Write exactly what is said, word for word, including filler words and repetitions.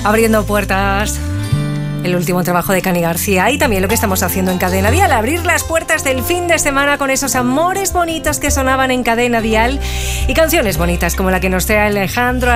Abriendo puertas. El último trabajo de Cani García y también lo que estamos haciendo en Cadena Dial, abrir las puertas del fin de semana con esos amores bonitos que sonaban en Cadena Dial y canciones bonitas como la que nos trae Alejandro